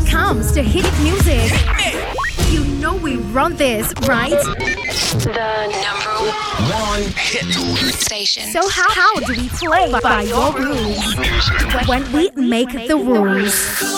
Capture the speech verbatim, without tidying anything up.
comes to hit music, you know we run this, right? The number one hit station. So how, how do we play by your rules when we make the rules?